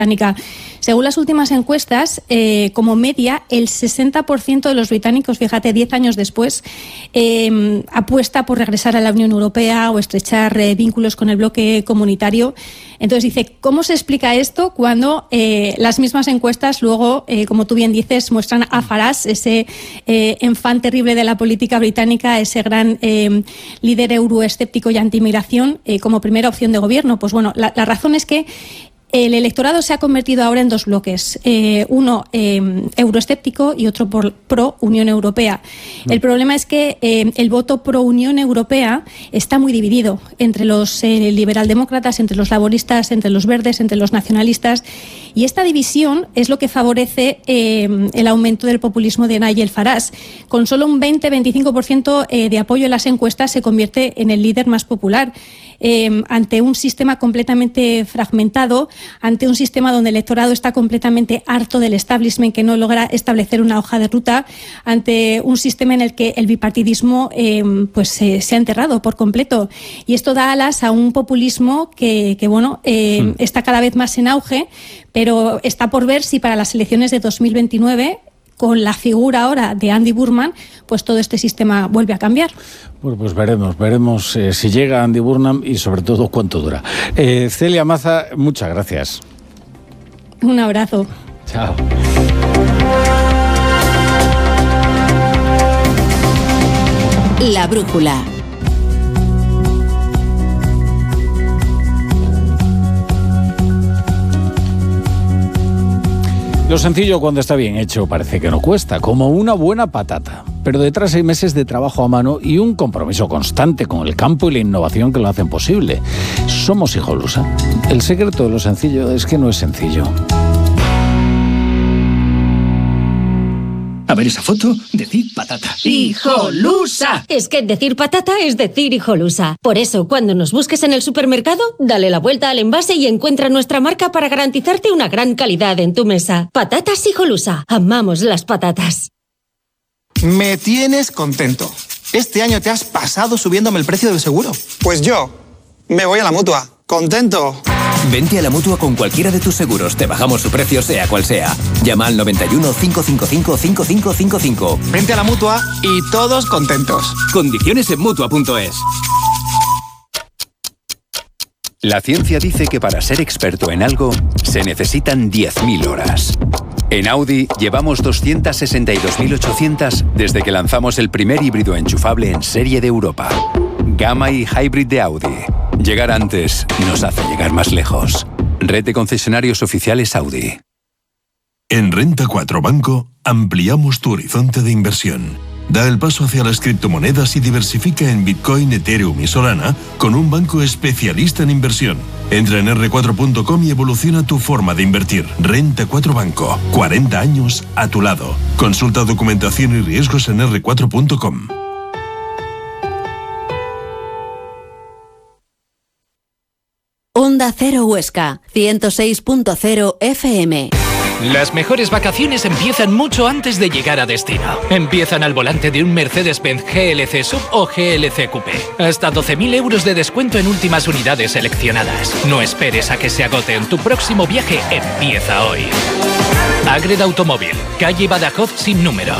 británica. Según las últimas encuestas, como media, el 60% de los británicos, fíjate, 10 años después, apuesta por regresar a la Unión Europea o estrechar vínculos con el bloque comunitario. Entonces dice, ¿cómo se explica esto cuando las mismas encuestas luego, como tú bien dices, muestran a Farage, ese enfant terrible de la política británica, ese gran líder euroescéptico y anti-inmigración, como primera opción de gobierno? Pues bueno, la razón es que el electorado se ha convertido ahora en dos bloques, uno euroescéptico y otro pro Unión Europea. El problema es que el voto pro Unión Europea está muy dividido entre los liberaldemócratas, entre los laboristas, entre los verdes, entre los nacionalistas, y esta división es lo que favorece el aumento del populismo de Nigel Farage. Con solo un 20-25% de apoyo en las encuestas se convierte en el líder más popular. Ante un sistema completamente fragmentado, ante un sistema donde el electorado está completamente harto del establishment que no logra establecer una hoja de ruta, ante un sistema en el que el bipartidismo se ha enterrado por completo. Y esto da alas a un populismo que está cada vez más en auge, pero está por ver si para las elecciones de 2029, con la figura ahora de Andy Burnham, pues todo este sistema vuelve a cambiar. Bueno, pues veremos si llega Andy Burnham y sobre todo cuánto dura. Celia Maza, muchas gracias. Un abrazo. Chao. La brújula. Lo sencillo cuando está bien hecho parece que no cuesta, como una buena patata. Pero detrás hay meses de trabajo a mano y un compromiso constante con el campo y la innovación que lo hacen posible. Somos Hijolusa. El secreto de lo sencillo es que no es sencillo. A ver esa foto, decir patata. ¡Hijolusa! Es que decir patata es decir Hijolusa. Por eso, cuando nos busques en el supermercado, dale la vuelta al envase y encuentra nuestra marca para garantizarte una gran calidad en tu mesa. Patatas Hijolusa. Amamos las patatas. Me tienes contento. Este año te has pasado subiéndome el precio del seguro. Pues yo me voy a la Mutua. ¡Contento! Vente a la Mutua con cualquiera de tus seguros. Te bajamos su precio sea cual sea. Llama al 91 555 5555. Vente a la Mutua y todos contentos. Condiciones en Mutua.es. La ciencia dice que para ser experto en algo se necesitan 10.000 horas. En Audi llevamos 262.800 desde que lanzamos el primer híbrido enchufable en serie de Europa. Gamma y Hybrid de Audi. Llegar antes nos hace llegar más lejos. Red de concesionarios oficiales Audi. En Renta 4 Banco ampliamos tu horizonte de inversión. Da el paso hacia las criptomonedas y diversifica en Bitcoin, Ethereum y Solana con un banco especialista en inversión. Entra en r4.com y evoluciona tu forma de invertir. Renta 4 Banco. 40 años a tu lado. Consulta documentación y riesgos en r4.com. Onda Cero Huesca, 106.0 FM. Las mejores vacaciones empiezan mucho antes de llegar a destino. Empiezan al volante de un Mercedes-Benz GLC Sub o GLC Coupé. Hasta 12.000 euros de descuento en últimas unidades seleccionadas. No esperes a que se agote. Tu próximo viaje empieza hoy. Agreda Automóvil, calle Badajoz sin número.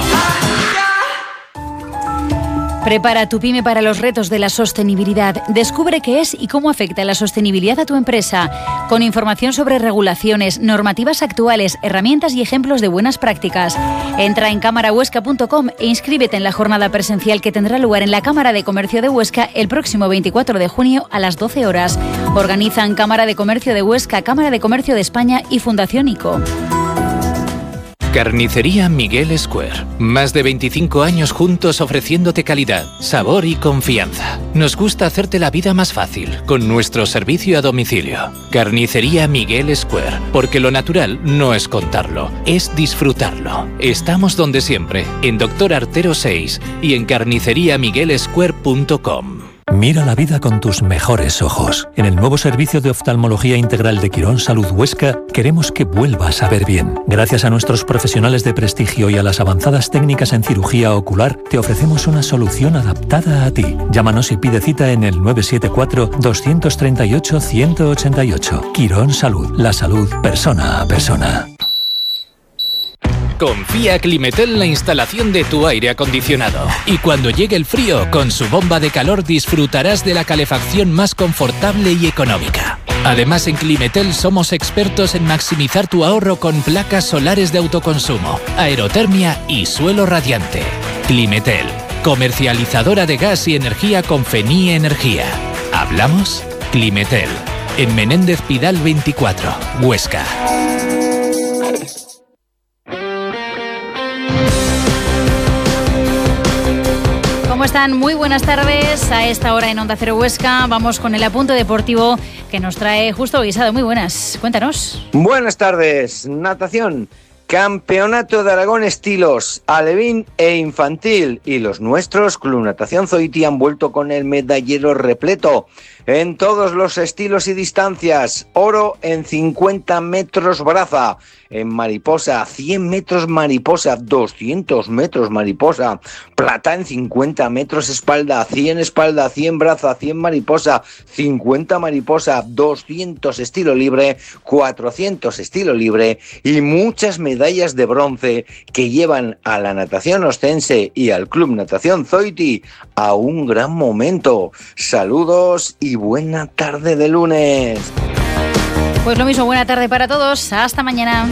Prepara tu pyme para los retos de la sostenibilidad. Descubre qué es y cómo afecta la sostenibilidad a tu empresa. Con información sobre regulaciones, normativas actuales, herramientas y ejemplos de buenas prácticas. Entra en cámarahuesca.com e inscríbete en la jornada presencial que tendrá lugar en la Cámara de Comercio de Huesca el próximo 24 de junio a las 12 horas. Organizan Cámara de Comercio de Huesca, Cámara de Comercio de España y Fundación ICO. Carnicería Miguel Square. Más de 25 años juntos ofreciéndote calidad, sabor y confianza. Nos gusta hacerte la vida más fácil con nuestro servicio a domicilio. Carnicería Miguel Square. Porque lo natural no es contarlo, es disfrutarlo. Estamos donde siempre, en Doctor Artero 6 y en carniceriamiguelsquare.com. Mira la vida con tus mejores ojos. En el nuevo servicio de oftalmología integral de Quirón Salud Huesca queremos que vuelvas a ver bien. Gracias a nuestros profesionales de prestigio y a las avanzadas técnicas en cirugía ocular, te ofrecemos una solución adaptada a ti. Llámanos y pide cita en el 974-238-188. Quirón Salud, la salud persona a persona. Confía Climetel en la instalación de tu aire acondicionado. Y cuando llegue el frío, con su bomba de calor disfrutarás de la calefacción más confortable y económica. Además, en Climetel somos expertos en maximizar tu ahorro con placas solares de autoconsumo, aerotermia y suelo radiante. Climetel, comercializadora de gas y energía con Fenie Energía. ¿Hablamos? Climetel, en Menéndez Pidal 24, Huesca. ¿Cómo están? Muy buenas tardes. A esta hora en Onda Cero Huesca vamos con el apunte deportivo que nos trae Justo Guisado. Muy buenas. Cuéntanos. Buenas tardes. Natación. Campeonato de Aragón estilos alevín e infantil. Y los nuestros, Club Natación Zoiti, han vuelto con el medallero repleto en todos los estilos y distancias. Oro en 50 metros braza, en mariposa, 100 metros mariposa, 200 metros mariposa, plata en 50 metros espalda, 100 braza, 100 mariposa, 50 mariposa, 200 estilo libre, 400 estilo libre y muchas medallas de bronce que llevan a la natación ostense y al Club Natación Zoiti a un gran momento. Saludos y buena tarde de lunes. Pues lo mismo, buena tarde para todos. Hasta mañana.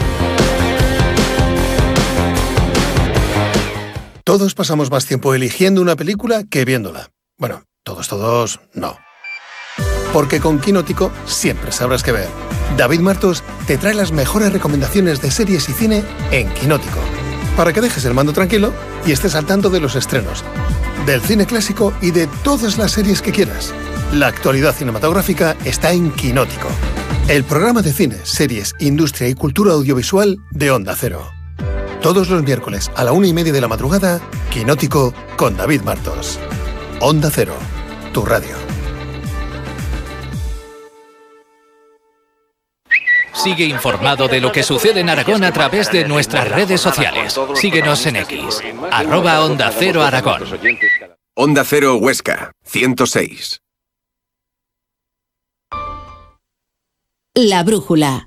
Todos pasamos más tiempo eligiendo una película que viéndola. Bueno, todos, no. Porque con Quinótico siempre sabrás qué ver. David Martos te trae las mejores recomendaciones de series y cine en Quinótico, para que dejes el mando tranquilo y estés al tanto de los estrenos, del cine clásico y de todas las series que quieras. La actualidad cinematográfica está en Quinótico, el programa de cine, series, industria y cultura audiovisual de Onda Cero. Todos los miércoles a la 1:30 de la madrugada, Quinótico con David Martos. Onda Cero, tu radio. Sigue informado de lo que sucede en Aragón a través de nuestras redes sociales. Síguenos en X, @Onda Cero Aragón. Onda Cero Huesca, 106. La brújula.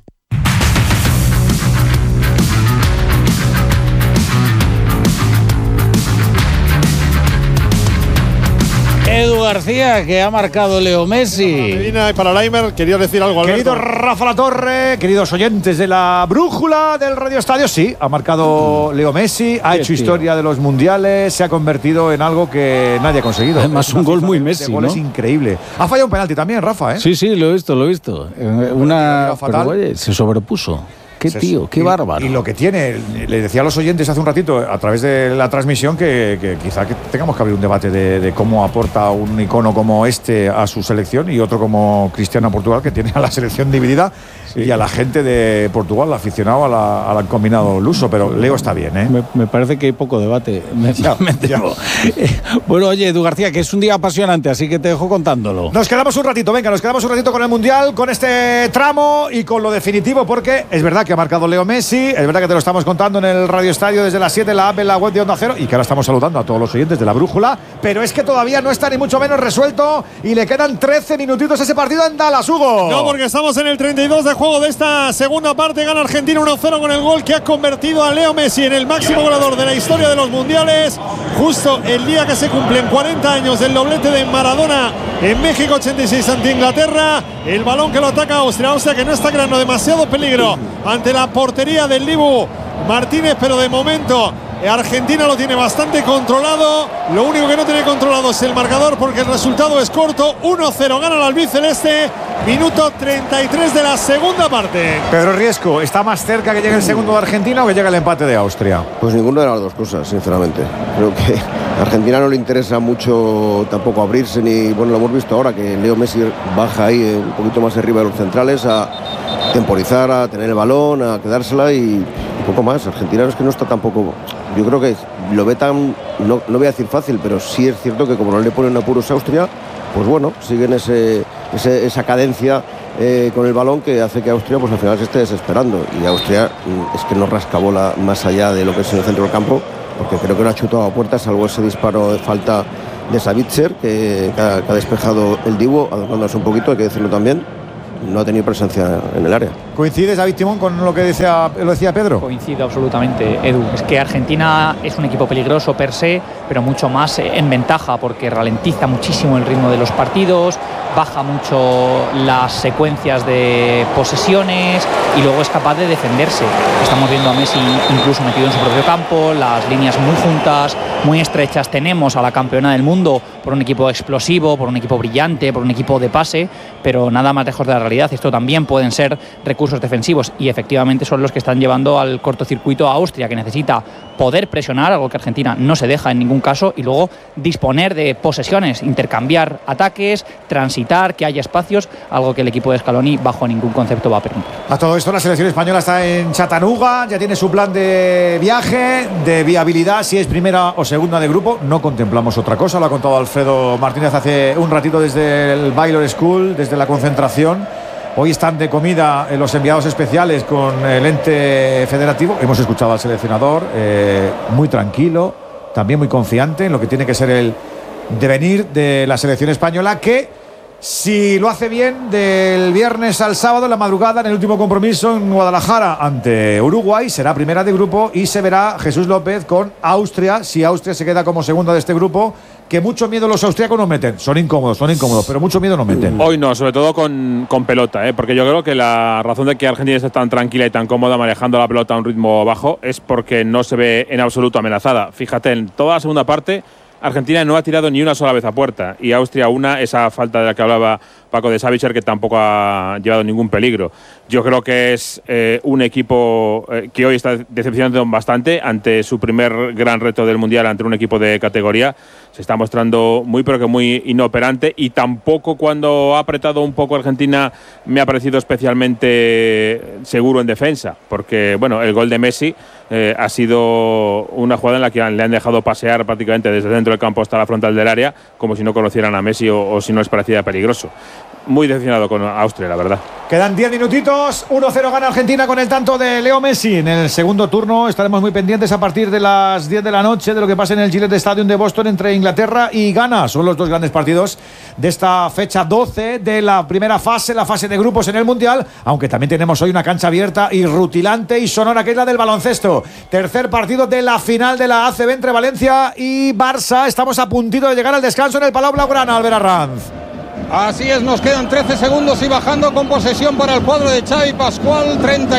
Edu García, que ha marcado Leo Messi. Medina y para Laimer, quería decir algo, Alberto. Querido Rafa Latorre, queridos oyentes de la brújula del Radio Estadio, sí, ha marcado Leo Messi, ha hecho historia de los mundiales, se ha convertido en algo que nadie ha conseguido. Además, un gol muy Messi, ¿no? Es increíble. Ha fallado un penalti también, Rafa, ¿eh? Sí, lo he visto. Pero oye, se sobrepuso. Qué tío, qué bárbaro. Y lo que tiene, le decía a los oyentes hace un ratito, a través de la transmisión, que quizá que tengamos que abrir un debate de cómo aporta un icono como este a su selección y otro como Cristiano a Portugal, que tiene a la selección dividida, y a la gente de Portugal, aficionado al combinado luso. Pero Leo está bien, ¿eh? Me parece que hay poco debate. Bueno, oye, Edu García, que es un día apasionante, así que te dejo contándolo. Nos quedamos un ratito con el Mundial, con este tramo y con lo definitivo, porque es verdad que ha marcado Leo Messi, es verdad que te lo estamos contando en el Radio Estadio desde las 7 en la app, en la web de Onda Cero, y que ahora estamos saludando a todos los oyentes de la brújula, pero es que todavía no está ni mucho menos resuelto y le quedan 13 minutitos a ese partido en Dallas, Hugo. No, porque estamos en el 32 de juego de esta segunda parte. Gana Argentina 1-0 con el gol que ha convertido a Leo Messi en el máximo goleador de la historia de los mundiales, justo el día que se cumplen 40 años del doblete de Maradona en México 86 ante Inglaterra. El balón que lo ataca Austria que no está creando demasiado peligro ante la portería del Dibu Martínez, pero de momento Argentina lo tiene bastante controlado. Lo único que no tiene controlado es el marcador, porque el resultado es corto. 1-0 gana el albiceleste. Minuto 33 de la segunda parte. Pedro Riesco, ¿está más cerca que llegue el segundo de Argentina o que llegue el empate de Austria? Pues ninguna de las dos cosas, sinceramente. Creo que a Argentina no le interesa mucho tampoco abrirse, ni, bueno, lo hemos visto ahora, que Leo Messi baja ahí un poquito más arriba de los centrales a temporizar, a tener el balón, a quedársela y un poco más. Argentina es que no está tampoco yo creo que lo ve tan, no voy a decir fácil, pero sí es cierto que como no le ponen apuros a Austria, pues bueno, siguen esa cadencia con el balón que hace que Austria pues al final se esté desesperando. Y Austria es que no rasca bola más allá de lo que es en el centro del campo, porque creo que no ha chutado a puerta, salvo ese disparo de falta de Savitzer, que ha despejado el Dibu, adaptándose un poquito, hay que decirlo también. No ha tenido presencia en el área. ¿Coincides, David Timón, con lo que decía Pedro? Coincido absolutamente, Edu. Es que Argentina es un equipo peligroso per se, pero mucho más en ventaja, porque ralentiza muchísimo el ritmo de los partidos, baja mucho las secuencias de posesiones y luego es capaz de defenderse. Estamos viendo a Messi incluso metido en su propio campo, las líneas muy juntas, muy estrechas. Tenemos a la campeona del mundo por un equipo explosivo, por un equipo brillante, por un equipo de pase, pero nada más lejos de la realidad. Esto también pueden ser recursos defensivos y efectivamente son los que están llevando al cortocircuito a Austria, que necesita poder presionar, algo que Argentina no se deja en ningún caso, y luego disponer de posesiones, intercambiar ataques, transitar, que haya espacios, algo que el equipo de Scaloni bajo ningún concepto va a permitir. A todo esto la selección española está en Chattanooga, ya tiene su plan de viaje, de viabilidad, si es primera o segunda de grupo. No contemplamos otra cosa, lo ha contado Alfredo Martínez hace un ratito desde el Baylor School, desde la concentración. Hoy están de comida los enviados especiales con el ente federativo. Hemos escuchado al seleccionador muy tranquilo, también muy confiante en lo que tiene que ser el devenir de la selección española, que si lo hace bien del viernes al sábado en la madrugada, en el último compromiso en Guadalajara ante Uruguay, será primera de grupo y se verá Jesús López con Austria, si Austria se queda como segunda de este grupo, que mucho miedo los austríacos nos meten. Son incómodos, pero mucho miedo nos meten. Hoy no, sobre todo con pelota, porque yo creo que la razón de que Argentina esté tan tranquila y tan cómoda manejando la pelota a un ritmo bajo es porque no se ve en absoluto amenazada. Fíjate, en toda la segunda parte Argentina no ha tirado ni una sola vez a puerta y Austria esa falta de la que hablaba Paco de Savitzer, que tampoco ha llevado ningún peligro. Yo creo que es un equipo que hoy está decepcionando bastante ante su primer gran reto del Mundial, ante un equipo de categoría. Se está mostrando muy pero que muy inoperante, y tampoco cuando ha apretado un poco Argentina me ha parecido especialmente seguro en defensa, porque bueno, el gol de Messi ha sido una jugada en la que le han dejado pasear prácticamente desde dentro del campo hasta la frontal del área, como si no conocieran a Messi o si no les parecía peligroso. Muy decepcionado con Austria, la verdad. Quedan 10 minutitos, 1-0 gana Argentina con el tanto de Leo Messi. En el segundo turno estaremos muy pendientes a partir de las 10 de la noche de lo que pase en el Gillette Stadium de Boston entre Inglaterra y Ghana. Son los dos grandes partidos de esta fecha 12 de la primera fase, la fase de grupos en el Mundial, aunque también tenemos hoy una cancha abierta y rutilante y sonora, que es la del baloncesto. Tercer partido de la final de la ACB entre Valencia y Barça. Estamos a puntito de llegar al descanso en el Palau Blaugrana, Albert Arranz. Así es, nos quedan 13 segundos y bajando con posesión para el cuadro de Xavi Pascual.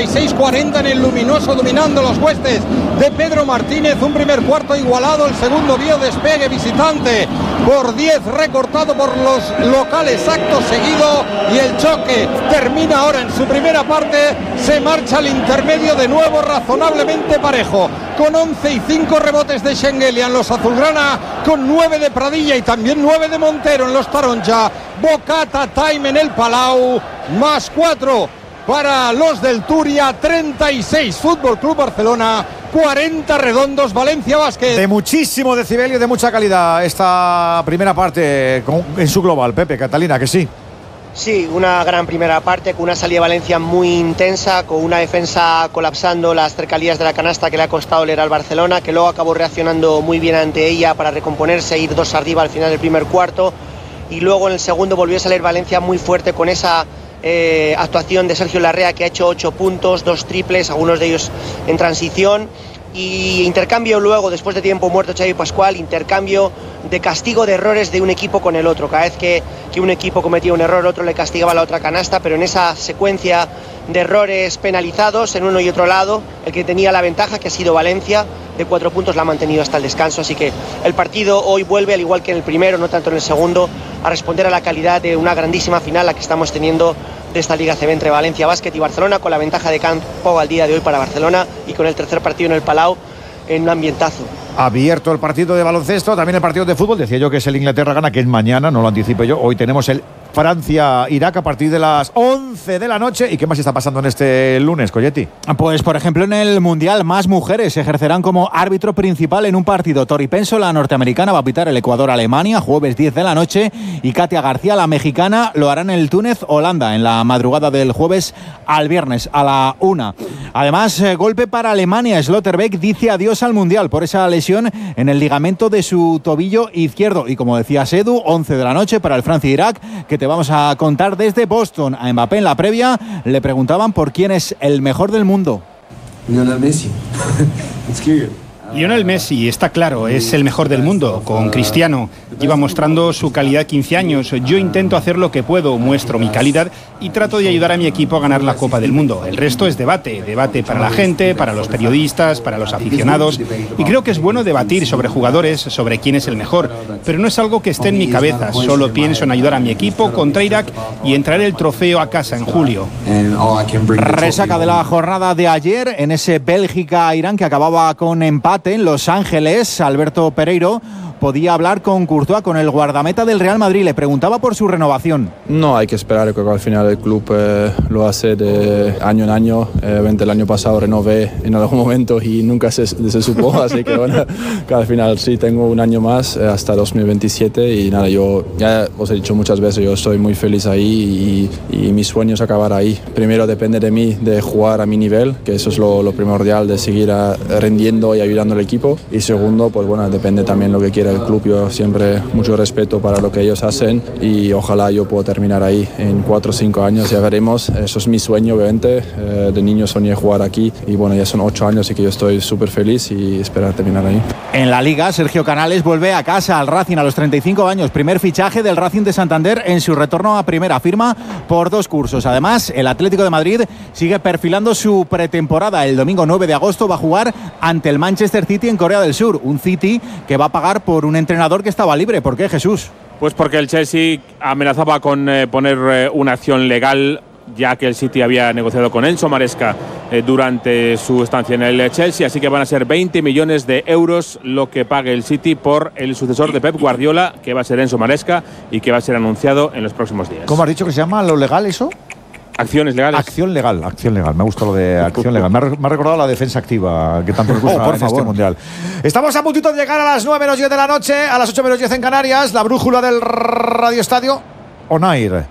36-40 en el luminoso, dominando los huestes de Pedro Martínez. Un primer cuarto igualado, el segundo vio despegue visitante por 10, recortado por los locales acto seguido, y el choque termina ahora en su primera parte. Se marcha al intermedio de nuevo razonablemente parejo, con 11 y 5 rebotes de Schengelia los azulgrana, con 9 de Pradilla y también 9 de Montero en los Taronja. Bocata time en el Palau, más 4 para los del Turia. 36 Fútbol Club Barcelona, 40 Redondos Valencia Basket. De muchísimo decibelio y de mucha calidad esta primera parte en su global. Pepe, Catalina, que sí. Sí, una gran primera parte con una salida de Valencia muy intensa, con una defensa colapsando las cercanías de la canasta que le ha costado leer al Barcelona, que luego acabó reaccionando muy bien ante ella para recomponerse e ir 2 arriba al final del primer cuarto, y luego en el segundo volvió a salir Valencia muy fuerte con esa actuación de Sergio Larrea, que ha hecho 8 puntos, 2 triples, algunos de ellos en transición, y intercambio luego, después de tiempo muerto, Xavi Pascual, intercambio de castigo de errores de un equipo con el otro. Cada vez que un equipo cometía un error, el otro le castigaba la otra canasta, pero en esa secuencia de errores penalizados en uno y otro lado, el que tenía la ventaja, que ha sido Valencia, de 4 puntos, la ha mantenido hasta el descanso. Así que el partido hoy vuelve, al igual que en el primero, no tanto en el segundo, a responder a la calidad de una grandísima final, la que estamos teniendo de esta Liga CB entre Valencia Basket y Barcelona, con la ventaja de campo al día de hoy para Barcelona, y con el tercer partido en el Palau en un ambientazo. Abierto el partido de baloncesto, también el partido de fútbol. Decía yo que es el Inglaterra-Ghana, que es mañana, no lo anticipo yo. Hoy tenemos el Francia-Irak a partir de las 11 de la noche. ¿Y qué más está pasando en este lunes, Colletti? Pues, por ejemplo, en el Mundial, más mujeres ejercerán como árbitro principal en un partido. Tori Penso, la norteamericana, va a pitar el Ecuador-Alemania, jueves 10 de la noche. Y Katia García, la mexicana, lo hará en el Túnez-Holanda, en la madrugada del jueves al viernes, a la 1. Además, golpe para Alemania. Slotterbeck dice adiós al Mundial por esa lesión en el ligamento de su tobillo izquierdo. Y como decía Edu, 11 de la noche para el Francia-Irak, que te vamos a contar desde Boston. A Mbappé en la previa le preguntaban por quién es el mejor del mundo. Lionel Messi. Lionel Messi, está claro, es el mejor del mundo. Con Cristiano lleva mostrando su calidad 15 años. Yo intento hacer lo que puedo, muestro mi calidad y trato de ayudar a mi equipo a ganar la Copa del Mundo. El resto es debate para la gente, para los periodistas, para los aficionados. Y creo que es bueno debatir sobre jugadores, sobre quién es el mejor, pero no es algo que esté en mi cabeza. Solo pienso en ayudar a mi equipo contra Irak y en traer el trofeo a casa en julio. Resaca de la jornada de ayer en ese Bélgica-Irán que acababa con empate en Los Ángeles. Alberto Pereiro podía hablar con Courtois, con el guardameta del Real Madrid. Le preguntaba por su renovación. No, hay que esperar, creo que al final el club lo hace de año en año. El año pasado renové en algún momento y nunca se supo, así que bueno, que al final sí tengo un año más hasta 2027 y nada, yo ya os he dicho muchas veces, yo estoy muy feliz ahí y mi sueño es acabar ahí. Primero depende de mí, de jugar a mi nivel, que eso es lo primordial, de seguir rindiendo y ayudando al equipo, y segundo, pues bueno, depende también lo que quiera el club. Yo siempre mucho respeto para lo que ellos hacen y ojalá yo pueda terminar ahí en 4 o 5 años, ya veremos. Eso es mi sueño, obviamente. De niño soñé jugar aquí y bueno, ya son 8 años y que yo estoy súper feliz y esperar terminar ahí. En la Liga, Sergio Canales vuelve a casa al Racing a los 35 años. Primer fichaje del Racing de Santander en su retorno a primera. Firma por 2 cursos. Además, el Atlético de Madrid sigue perfilando su pretemporada. El domingo 9 de agosto va a jugar ante el Manchester City en Corea del Sur. Un City que va a pagar por un entrenador que estaba libre. ¿Por qué, Jesús? Pues porque el Chelsea amenazaba con poner una acción legal, ya que el City había negociado con Enzo Maresca durante su estancia en el Chelsea, así que van a ser 20 millones de euros lo que pague el City por el sucesor de Pep Guardiola, que va a ser Enzo Maresca y que va a ser anunciado en los próximos días. ¿Cómo has dicho que se llama lo legal eso? Acciones legales. Acción legal. Me ha gustado lo de acción legal. Me ha recordado la defensa activa que tanto nos gusta en este mundial. Estamos a puntito de llegar a las 9 menos 10 de la noche, a las 8 menos 10 en Canarias. La brújula del Radio Estadio On Air.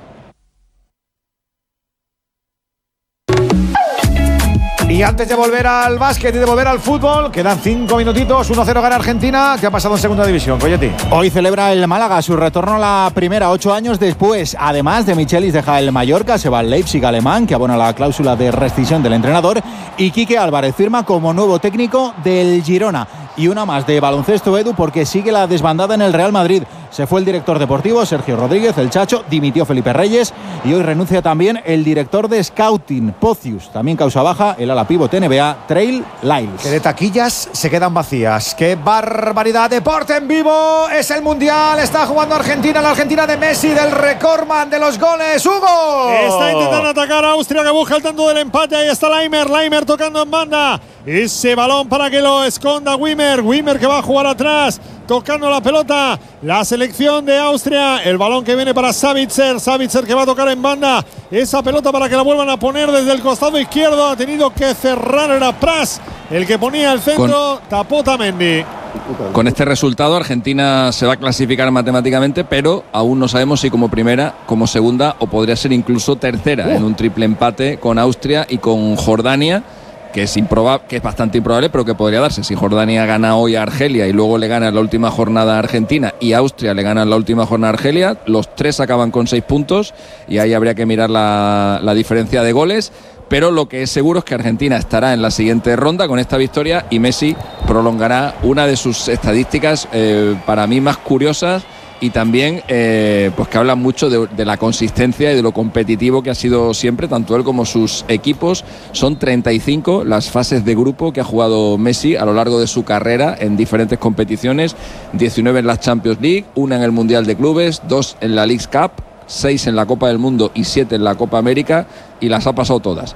Y antes de volver al básquet y de volver al fútbol, quedan 5 minutitos, 1-0 gana Argentina. ¿Qué ha pasado en segunda división, Colletti? Hoy celebra el Málaga su retorno a la primera 8 años después. Además de Michelis deja el Mallorca, se va al Leipzig alemán, que abona la cláusula de rescisión del entrenador, y Quique Álvarez firma como nuevo técnico del Girona. Y una más de baloncesto, Edu, porque sigue la desbandada en el Real Madrid. Se fue el director deportivo, Sergio Rodríguez, el Chacho, dimitió Felipe Reyes y hoy renuncia también el director de scouting, Pocius. También causa baja el ala pívot NBA, Trail Lyles. Que de taquillas se quedan vacías. ¡Qué barbaridad! Deporte en vivo, es el Mundial, está jugando Argentina, la Argentina de Messi, del recordman de los goles, ¡Hugo! Está intentando atacar a Austria, que busca el tanto del empate. Ahí está Leimer tocando en banda. Ese balón para que lo esconda Wimmer que va a jugar atrás, tocando la pelota. La selección de Austria, el balón que viene para Savitzer que va a tocar en banda. Esa pelota para que la vuelvan a poner desde el costado izquierdo. Ha tenido que cerrar, era Pras el que ponía el centro, tapó Tamendi. Con este resultado Argentina se va a clasificar matemáticamente, pero aún no sabemos si como primera, como segunda o podría ser incluso tercera en un triple empate con Austria y con Jordania, que es bastante improbable, pero que podría darse. Si Jordania gana hoy a Argelia y luego le gana en la última jornada a Argentina y Austria le gana en la última jornada a Argelia, los 3 acaban con 6 puntos y ahí habría que mirar la diferencia de goles. Pero lo que es seguro es que Argentina estará en la siguiente ronda con esta victoria y Messi prolongará una de sus estadísticas para mí más curiosas y también pues que hablan mucho de la consistencia y de lo competitivo que ha sido siempre, tanto él como sus equipos. Son 35 las fases de grupo que ha jugado Messi a lo largo de su carrera en diferentes competiciones, 19 en la Champions League, 1 en el Mundial de Clubes, 2 en la Leagues Cup, 6 en la Copa del Mundo y 7 en la Copa América, y las ha pasado todas.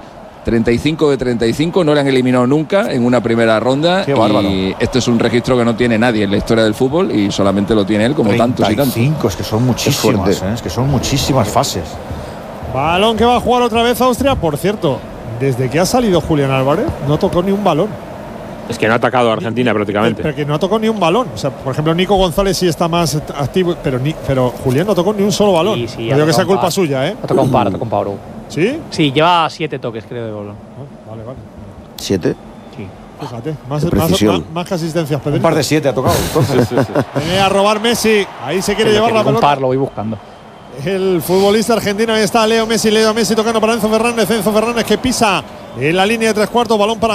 35 de 35, no le han eliminado nunca en una primera ronda. Qué bárbaro. Y esto es un registro que no tiene nadie en la historia del fútbol y solamente lo tiene él, como tantos y tantos. 35, es que son muchísimas, es que son muchísimas fases. Balón que va a jugar otra vez Austria. Por cierto, desde que ha salido Julián Álvarez, no tocó ni un balón. Es que no ha atacado a Argentina prácticamente. Pero que no tocó ni un balón. O sea, por ejemplo, Nico González sí está más activo, pero Julián no tocó ni un solo balón. Sí, no digo que sea culpa suya, ¿eh? Ha tocado un par, ha tocado un par. ¿Sí? Sí, lleva 7 toques, creo, de balón. Vale. ¿7? Sí. Fíjate, más que asistencias. Un par de 7 ha tocado. Entonces. Viene a robar Messi. Ahí se quiere llevar la pelota. Un par lo voy buscando. El futbolista argentino, ahí está Leo Messi tocando para Enzo Fernández que pisa en la línea de 3/4, balón para